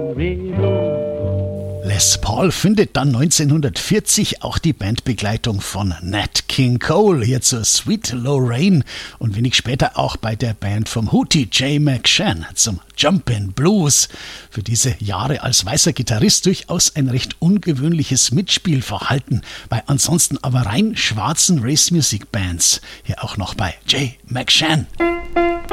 Les Paul findet dann 1940 auch die Bandbegleitung von Nat King Cole, hier zur Sweet Lorraine und wenig später auch bei der Band vom Hootie J. McShann zum Jumpin' Blues. Für diese Jahre als weißer Gitarrist durchaus ein recht ungewöhnliches Mitspielverhalten bei ansonsten aber rein schwarzen Race-Music-Bands. Hier auch noch bei J. McShann.